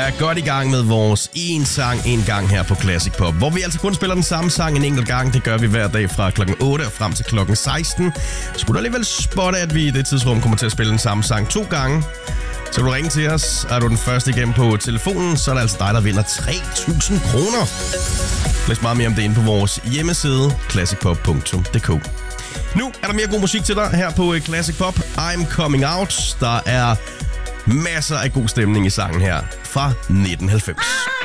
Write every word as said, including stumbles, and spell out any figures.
er godt i gang med vores en sang en gang her på Classic Pop, hvor vi altså kun spiller den samme sang en enkelt gang. Det gør vi hver dag fra klokken otte og frem til klokken seksten. Skulle du alligevel spotte, at vi i det tidsrum kommer til at spille den samme sang to gange, så kan du ringe til os. Er du den første igennem på telefonen, så er det altså dig, der vinder tre tusind kroner. Læs meget mere om det inde på vores hjemmeside, classic pop punktum d k. Nu er der mere god musik til dig her på Classic Pop. I'm Coming Out. Der er masser af god stemning i sangen her fra nitten halvfems.